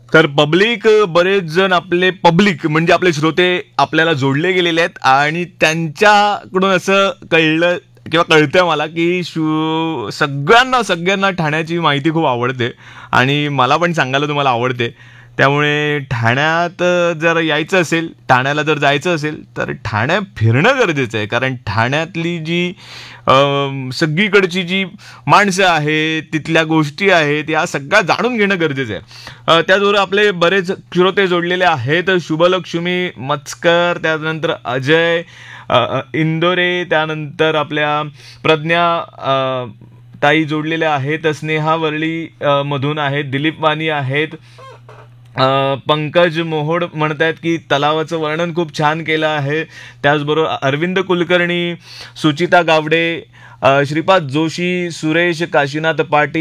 तर बरेच जण पब्लिक म्हणजे आपले श्रोते आपल्याला जोडले गेलेले आहेत आणि त्यांच्याकडून असं कळलं किंवा कळतंय मला की सगळ्यांना सगळ्यांना ठाण्याची माहिती खूप आवडते आणि मला पण सांगायला तुम्हाला आवडते. त्यामुळे ठाण्यात जर यायचं असेल, ठाण्याला जर जायचं असेल तर ठाण्यात फिरणं गरजेचं आहे. कारण ठाण्यातली जी सगळीकडची जी माणसं आहेत, तिथल्या गोष्टी आहेत, या सगळ्या जाणून घेणं गरजेचं आहे. त्याचबरोबर आपले बरेच श्रोते जोडलेले आहेत. शुभलक्ष्मी मचकर, त्यानंतर अजय इंदोरे, त्यानंतर आपल्या प्रज्ञा ताई जोडलेल्या आहेत, स्नेहा वरळी मधून आहेत, दिलीप वाणी आहेत, पंकज मोहोड म्हणतायत की तलावाचं वर्णन खूप छान केलं आहे. त्याचबरोबर अरविंद कुलकर्णी, सुचिता गावडे, श्रीपाद जोशी, सुरेश काशीनाथ पाटील,